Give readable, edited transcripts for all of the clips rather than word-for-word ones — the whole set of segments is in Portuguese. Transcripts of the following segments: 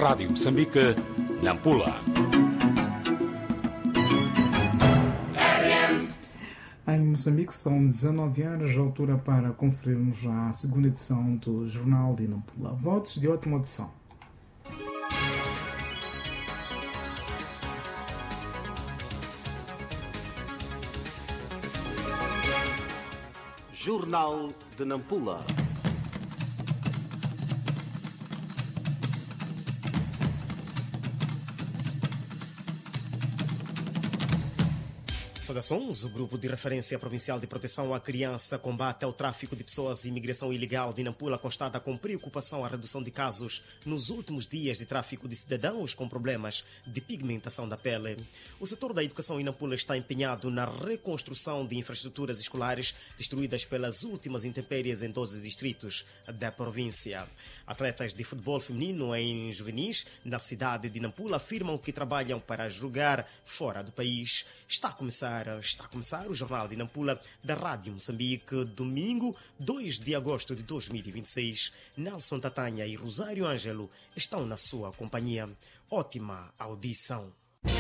Rádio Moçambique, Nampula. Em Moçambique são 19 horas, a altura para conferirmos a segunda edição do Jornal de Nampula. Votos de ótima audição. Jornal de Nampula. Saudações. O Grupo de Referência Provincial de Proteção à Criança combate ao tráfico de pessoas e imigração ilegal de Nampula constata com preocupação a redução de casos nos últimos dias de tráfico de cidadãos com problemas de pigmentação da pele. O setor da educação em Nampula está empenhado na reconstrução de infraestruturas escolares destruídas pelas últimas intempéries em 12 distritos da província. Atletas de futebol feminino em juvenis na cidade de Nampula afirmam que trabalham para jogar fora do país. Está a começar o Jornal de Nampula da Rádio Moçambique, domingo 2 de agosto de 2026. Nelson Tatanha e Rosário Ângelo estão na sua companhia. Ótima audição.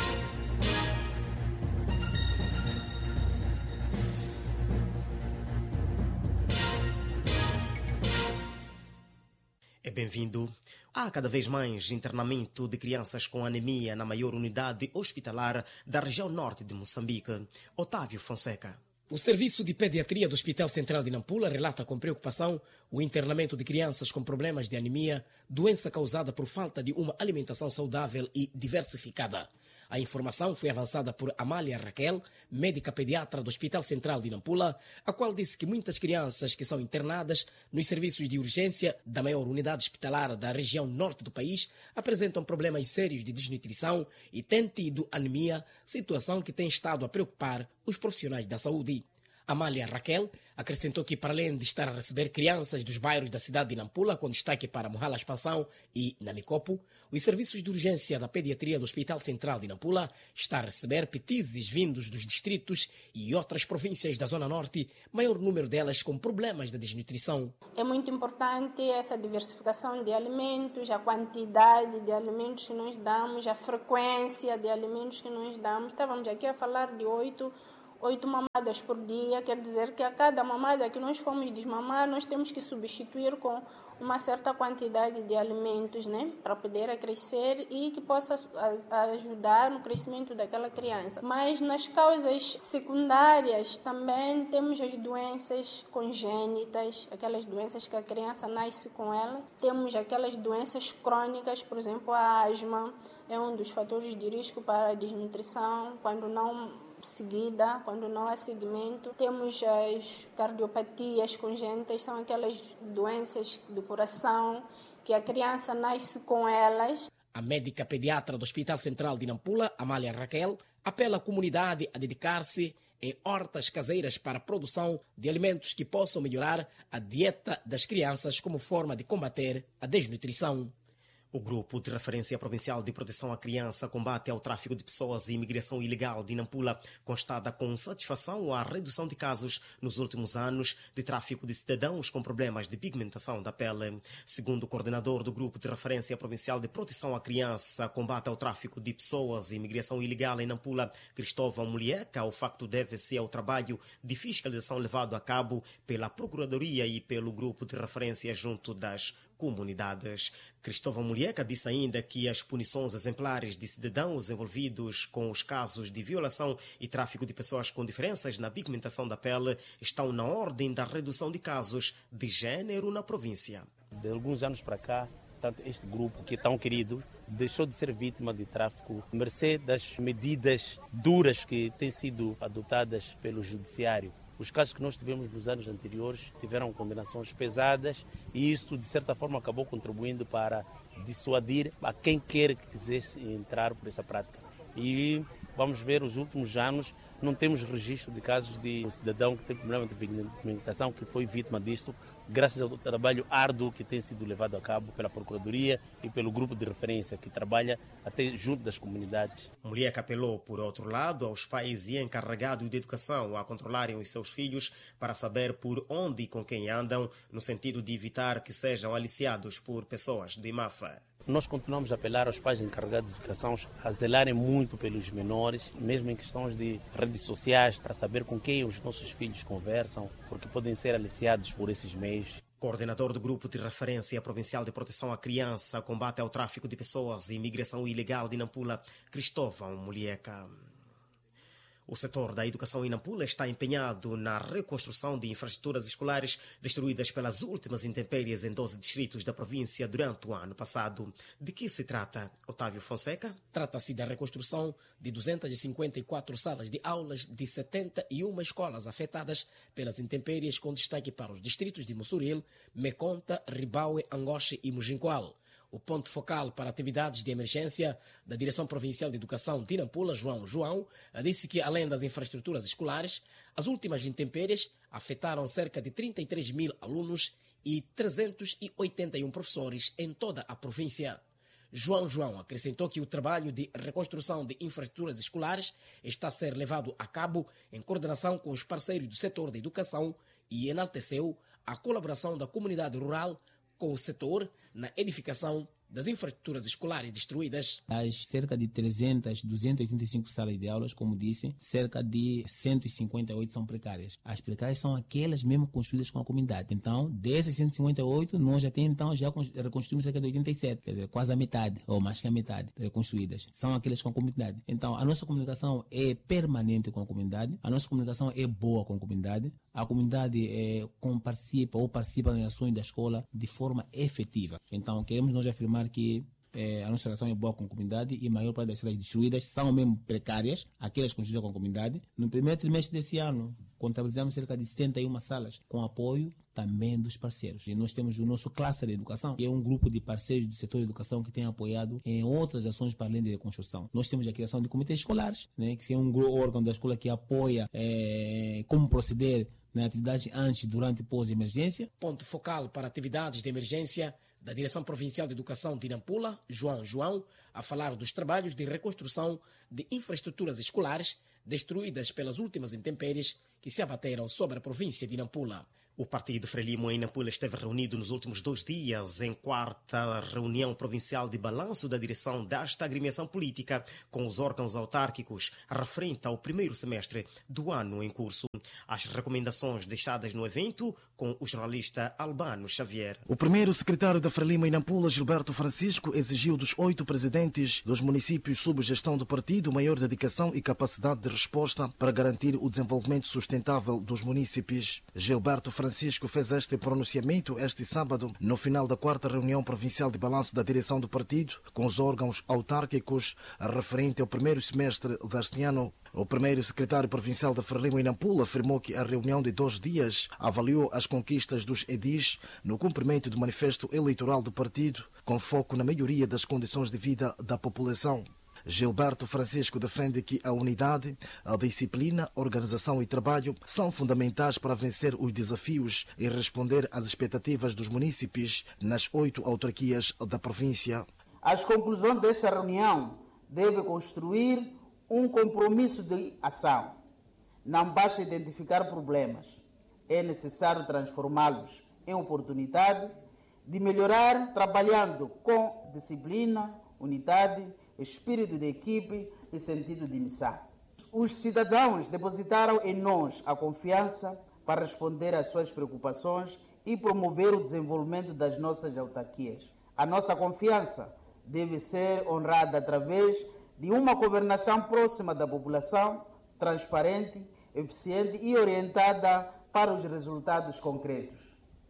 É bem-vindo. Há cada vez mais internamento de crianças com anemia na maior unidade hospitalar da região norte de Moçambique. Otávio Fonseca. O Serviço de Pediatria do Hospital Central de Nampula relata com preocupação o internamento de crianças com problemas de anemia, doença causada por falta de uma alimentação saudável e diversificada. A informação foi avançada por Amália Raquel, médica pediatra do Hospital Central de Nampula, a qual disse que muitas crianças que são internadas nos serviços de urgência da maior unidade hospitalar da região norte do país apresentam problemas sérios de desnutrição e têm tido anemia, situação que tem estado a preocupar os profissionais da saúde. Amália Raquel acrescentou que, para além de estar a receber crianças dos bairros da cidade de Nampula, com destaque para Mohela Expansão e Namicopo, os serviços de urgência da pediatria do Hospital Central de Nampula está a receber petizes vindos dos distritos e outras províncias da Zona Norte, maior número delas com problemas de desnutrição. É muito importante essa diversificação de alimentos, a quantidade de alimentos que nós damos, a frequência de alimentos que nós damos. Estávamos aqui a falar de 8 mamadas por dia, quer dizer que a cada mamada que nós formos desmamar, nós temos que substituir com uma certa quantidade de alimentos, né, para poder crescer e que possa ajudar no crescimento daquela criança. Mas nas causas secundárias também temos as doenças congênitas, aquelas doenças que a criança nasce com ela. Temos aquelas doenças crônicas, por exemplo, a asma é um dos fatores de risco para a desnutrição, quando não há seguimento. Temos as cardiopatias congênitas, são aquelas doenças do coração que a criança nasce com elas. A médica pediatra do Hospital Central de Nampula, Amália Raquel, apela à comunidade a dedicar-se em hortas caseiras para a produção de alimentos que possam melhorar a dieta das crianças como forma de combater a desnutrição. O Grupo de Referência Provincial de Proteção à Criança combate ao tráfico de pessoas e imigração ilegal de Nampula constata com satisfação a redução de casos nos últimos anos de tráfico de cidadãos com problemas de pigmentação da pele. Segundo o coordenador do Grupo de Referência Provincial de Proteção à Criança combate ao tráfico de pessoas e imigração ilegal em Nampula, Cristóvão Mulieca, o facto deve-se ao trabalho de fiscalização levado a cabo pela Procuradoria e pelo Grupo de Referência junto das comunidades. Cristóvão Mulieca disse ainda que as punições exemplares de cidadãos envolvidos com os casos de violação e tráfico de pessoas com diferenças na pigmentação da pele estão na ordem da redução de casos de género na província. De alguns anos para cá, tanto este grupo, que é tão querido, deixou de ser vítima de tráfico, mercê das medidas duras que têm sido adotadas pelo judiciário. Os casos que nós tivemos nos anos anteriores tiveram condenações pesadas e isso, de certa forma, acabou contribuindo para dissuadir a quem quer que quisesse entrar por essa prática. E vamos ver, os últimos anos, não temos registro de casos de um cidadão que tem problema de pigmentação que foi vítima disto, graças ao trabalho árduo que tem sido levado a cabo pela Procuradoria e pelo grupo de referência que trabalha até junto das comunidades. Mulher apelou, por outro lado, aos pais e encarregados de educação a controlarem os seus filhos para saber por onde e com quem andam, no sentido de evitar que sejam aliciados por pessoas de má fé. nós continuamos a apelar aos pais encarregados de educação a zelarem muito pelos menores, mesmo em questões de redes sociais, para saber com quem os nossos filhos conversam, porque podem ser aliciados por esses meios. Coordenador do Grupo de Referência Provincial de Proteção à Criança, Combate ao Tráfico de Pessoas e Imigração Ilegal de Nampula, Cristóvão Mulieca. O setor da educação em Nampula está empenhado na reconstrução de infraestruturas escolares destruídas pelas últimas intempéries em 12 distritos da província durante o ano passado. De que se trata, Otávio Fonseca? Trata-se da reconstrução de 254 salas de aulas de 71 escolas afetadas pelas intempéries, com destaque para os distritos de Mussuril, Meconta, Ribaue, Angoche e Mujincoal. O ponto focal para atividades de emergência da Direção Provincial de Educação de Nampula, João, disse que, além das infraestruturas escolares, as últimas intempéries afetaram cerca de 33 mil alunos e 381 professores em toda a província. João acrescentou que o trabalho de reconstrução de infraestruturas escolares está a ser levado a cabo em coordenação com os parceiros do setor da educação e enalteceu a colaboração da comunidade rural com o setor na edificação das infraestruturas escolares destruídas. Das cerca de 285 salas de aulas, como disse, cerca de 158 são precárias. As precárias são aquelas mesmo construídas com a comunidade. Então, dessas 158, nós já reconstruímos cerca de 87, quer dizer, quase a metade, ou mais que a metade, reconstruídas. São aquelas com a comunidade. Então, a nossa comunicação é permanente com a comunidade, a nossa comunicação é boa com a comunidade participa nas ações da escola de forma efetiva. Então, queremos nós afirmar que a nossa relação é boa com a comunidade e a maior parte das salas destruídas são mesmo precárias, aquelas construídas com a comunidade. No primeiro trimestre desse ano, contabilizamos cerca de 71 salas, com apoio também dos parceiros. E nós temos o nosso Cluster de Educação, que é um grupo de parceiros do setor de educação que tem apoiado em outras ações para além da reconstrução. Nós temos a criação de comitês escolares, que é um órgão da escola que apoia como proceder na atividade antes, durante e pós-emergência. Ponto focal para atividades de emergência da Direção Provincial de Educação de Nampula, João, a falar dos trabalhos de reconstrução de infraestruturas escolares destruídas pelas últimas intempéries que se abateram sobre a província de Nampula. O Partido Frelimo em Nampula esteve reunido nos últimos 2 dias em 4ª reunião provincial de balanço da direção desta agremiação política com os órgãos autárquicos referente ao primeiro semestre do ano em curso. As recomendações deixadas no evento com o jornalista Albano Xavier. O primeiro secretário da Frelimo em Nampula, Gilberto Francisco, exigiu dos 8 presidentes dos municípios sob gestão do partido maior dedicação e capacidade de resposta para garantir o desenvolvimento sustentável dos municípios. Gilberto Francisco fez este pronunciamento este sábado, no final da 4ª reunião provincial de balanço da direção do partido, com os órgãos autárquicos, referente ao primeiro semestre deste ano. O primeiro secretário provincial da Frelimo em Nampula afirmou que a reunião de 2 dias avaliou as conquistas dos edis no cumprimento do manifesto eleitoral do partido, com foco na melhoria das condições de vida da população. Gilberto Francisco defende que a unidade, a disciplina, organização e trabalho são fundamentais para vencer os desafios e responder às expectativas dos munícipes nas 8 autarquias da província. As conclusões desta reunião devem construir um compromisso de ação. Não basta identificar problemas, é necessário transformá-los em oportunidade de melhorar trabalhando com disciplina, unidade, espírito de equipe e sentido de missão. Os cidadãos depositaram em nós a confiança para responder às suas preocupações e promover o desenvolvimento das nossas autarquias. A nossa confiança deve ser honrada através de uma governação próxima da população, transparente, eficiente e orientada para os resultados concretos.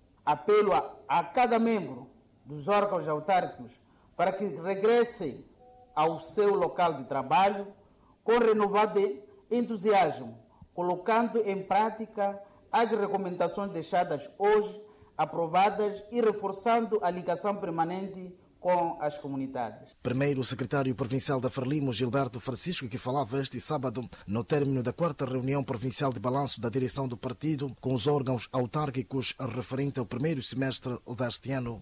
Apelo a cada membro dos órgãos autárquicos para que regressem ao seu local de trabalho com renovado entusiasmo, colocando em prática as recomendações deixadas hoje, aprovadas e reforçando a ligação permanente com as comunidades. Primeiro secretário provincial da Frelimo, Gilberto Francisco, que falava este sábado no término da 4ª reunião provincial de balanço da direção do partido com os órgãos autárquicos referente ao primeiro semestre deste ano.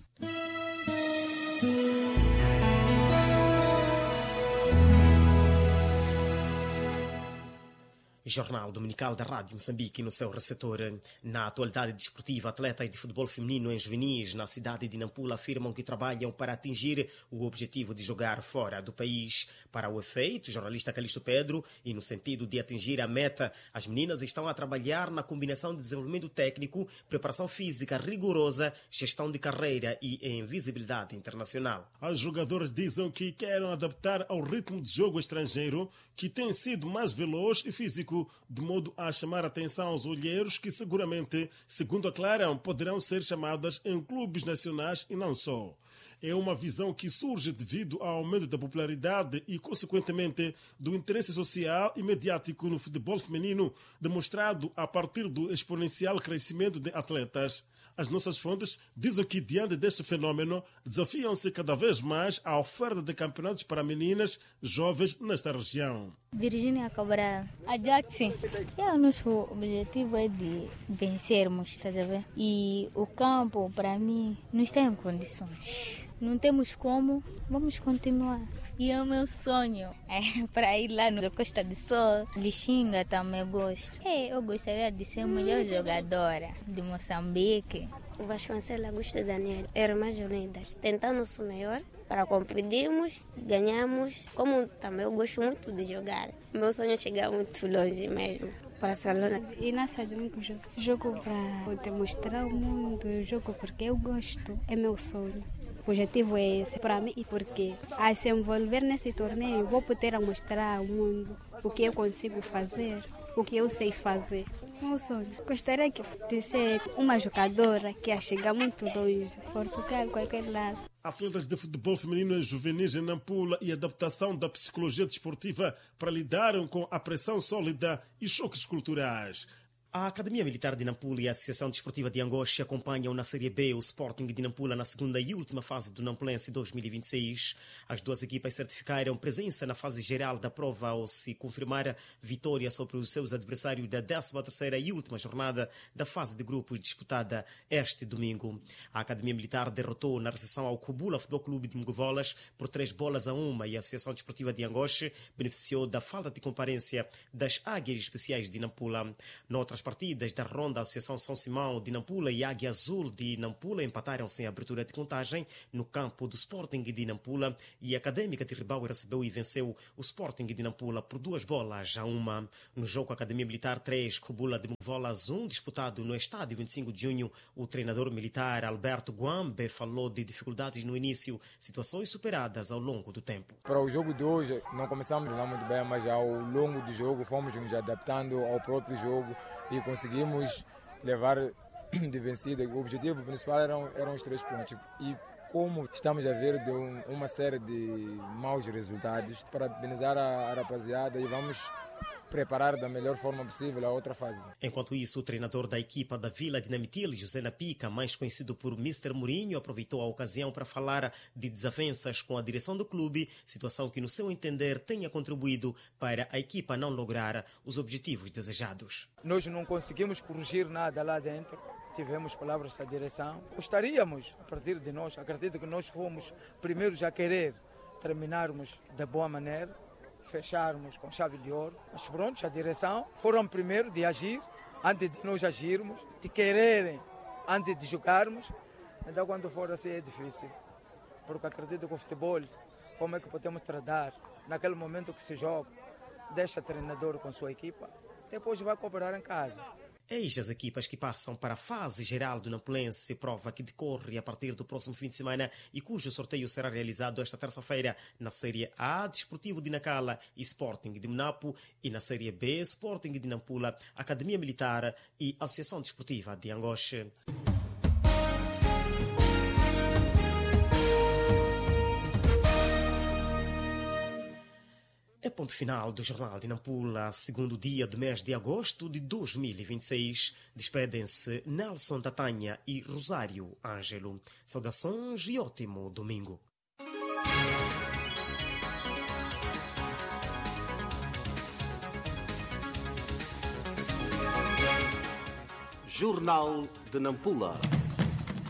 Jornal Dominical da Rádio Moçambique no seu receptor. Na atualidade desportiva, atletas de futebol feminino em juvenis na cidade de Nampula afirmam que trabalham para atingir o objetivo de jogar fora do país. Para o efeito, o jornalista Calixto Pedro, e no sentido de atingir a meta, as meninas estão a trabalhar na combinação de desenvolvimento técnico, preparação física rigorosa, gestão de carreira e em visibilidade internacional. As jogadoras dizem que querem adaptar ao ritmo de jogo estrangeiro, que tem sido mais veloz e físico, de modo a chamar a atenção aos olheiros que seguramente, segundo aclaram, poderão ser chamadas em clubes nacionais e não só. É uma visão que surge devido ao aumento da popularidade e, consequentemente, do interesse social e mediático no futebol feminino, demonstrado a partir do exponencial crescimento de atletas. As nossas fontes dizem que, diante deste fenômeno, desafiam-se cada vez mais a oferta de campeonatos para meninas jovens nesta região. Virginia Cabral, a Jackson. O nosso objetivo é de vencermos, estás a ver? E o campo, para mim, não está em condições. Não temos como, vamos continuar. E é o meu sonho é para ir lá na Costa do Sol. Lixinga também gosto. Eu gostaria de ser a melhor jogadora de Moçambique. O Vasconcelos Augusto Daniel, Irmãs Unidas, tentando o melhor para competirmos, ganhamos. Como também eu gosto muito de jogar, meu sonho é chegar muito longe mesmo. Barcelona. E nessa domingo jogo para demonstrar o mundo, eu jogo porque eu gosto, é meu sonho. O objetivo é esse para mim e porque a se envolver nesse torneio vou poder mostrar ao mundo o que eu consigo fazer, o que eu sei fazer. Meu sonho. Gostaria de ser uma jogadora que ia chegar muito longe, Portugal, qualquer lado. Atletas de futebol feminino e juvenis em Nampula e adaptação da psicologia desportiva para lidarem com a pressão sólida e choques culturais. A Academia Militar de Nampula e a Associação Desportiva de Angoche acompanham na Série B o Sporting de Nampula na segunda e última fase do Nampulense 2026. As duas equipas certificaram presença na fase geral da prova ao se confirmar vitória sobre os seus adversários da 13ª e última jornada da fase de grupos disputada este domingo. A Academia Militar derrotou na recepção ao Cobula Futebol Clube de Mogovolas por 3-1 e a Associação Desportiva de Angoche beneficiou da falta de comparência das Águias Especiais de Nampula. Noutras partidas da ronda, a Associação São Simão de Nampula e Águia Azul de Nampula empataram-se em abertura de contagem no campo do Sporting de Nampula e a Académica de Ribau recebeu e venceu o Sporting de Nampula por 2-1. No jogo Academia Militar 3, Cobula de Mogovolas 1, disputado no estádio 25 de junho, o treinador militar Alberto Guambe falou de dificuldades no início, situações superadas ao longo do tempo. Para o jogo de hoje, não começamos lá muito bem, mas ao longo do jogo fomos nos adaptando ao próprio jogo e conseguimos levar de vencida. O objetivo principal eram os 3 pontos. E como estamos a ver de uma série de maus resultados, parabenizar a rapaziada e vamos preparar da melhor forma possível a outra fase. Enquanto isso, o treinador da equipa da Vila Dinamitil, José Napica, mais conhecido por Mr. Mourinho, aproveitou a ocasião para falar de desavenças com a direção do clube, situação que, no seu entender, tenha contribuído para a equipa não lograr os objetivos desejados. Nós não conseguimos corrigir nada lá dentro. Tivemos palavras da direção. Gostaríamos, a partir de nós, acredito que nós fomos primeiros a querer terminarmos da boa maneira, fecharmos com chave de ouro. Mas pronto, a direção foram primeiro de agir, antes de nós agirmos, de quererem, antes de jogarmos. Então quando for assim é difícil, porque acredito que o futebol, como é que podemos tratar, naquele momento que se joga, deixa o treinador com sua equipa, depois vai cooperar em casa. Eis as equipas que passam para a fase geral do Nampulense, prova que decorre a partir do próximo fim de semana e cujo sorteio será realizado esta terça-feira na Série A, Desportivo de Nacala e Sporting de Mnapu, e na Série B, Sporting de Nampula, Academia Militar e Associação Desportiva de Angoche. É ponto final do Jornal de Nampula, segundo dia do mês de agosto de 2026. Despedem-se Nelson Tatanha e Rosário Ângelo. Saudações e ótimo domingo. Jornal de Nampula.